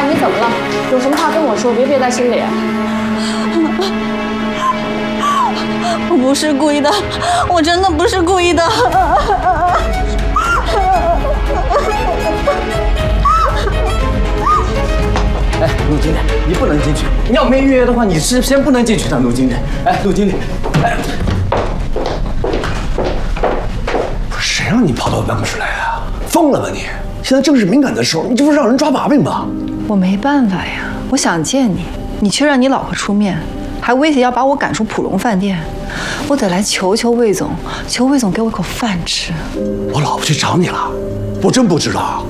来，你怎么了？有什么话跟我说，别憋在心里。 我不是故意的，我真的不是故意的。 哎，陆经理，你不能进去。你要没预约的话，你是先不能进去的，陆经理。哎，陆经理，哎，不是谁让你跑到我办公室来的？疯了吧你！现在正是敏感的时候，你这不是让人抓把柄吗？ 我没办法呀，我想见你，你却让你老婆出面，还威胁要把我赶出普荣饭店，我得来求求魏总，求魏总给我口饭吃。 我老婆去找你了，我真不知道。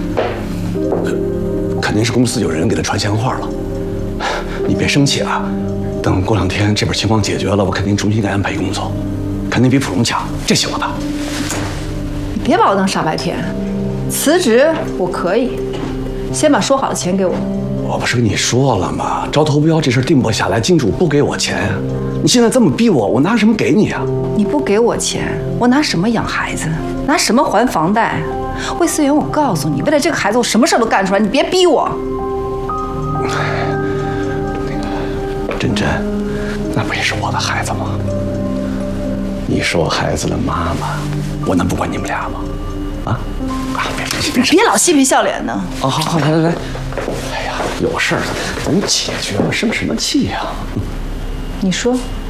肯定是公司有人给他传闲话了。你别生气啊，等过2天这边情况解决了，我肯定重新给安排工作，肯定比普荣强，这行了吧？ 你别把我当傻白甜，辞职我可以，先把说好的钱给我。 我不是跟你说了吗？招投标这事定不下来，金主不给我钱，你现在这么逼我，我拿什么给你啊？ 你不给我钱，我拿什么养孩子？拿什么还房贷？魏思源，我告诉你，为了这个孩子，我什么事都干出来，你别逼我。 那个真真，那不也是我的孩子吗？你是我孩子的妈妈，我能不管你们俩吗？啊， 别老嬉皮笑脸的。 哦，好，来。哎呀，有事儿总解决，生什么气呀？ 你说。